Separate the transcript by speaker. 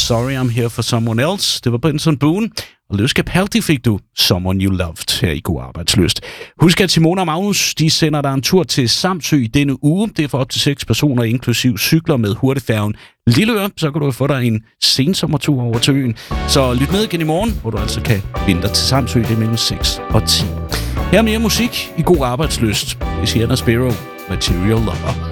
Speaker 1: Sorry I'm Here for Someone Else. Det var Benson Boone. Og Lous Capaldi fik du Someone You Loved her i God Arbejdslyst. Husk, at Simone og Magnus, de sender dig en tur til Samsø i denne uge. Det er for op til 6 personer, inklusiv cykler med hurtigfærgen Lilleør. Så kan du få dig en sensommertur over til øen. Så lyt med igen i morgen, hvor du altså kan vinde dig til Samsø. Det er mellem 6 og 10. Her er mere musik i God Arbejdslyst. Det siger Anna Spiro, Material Lover.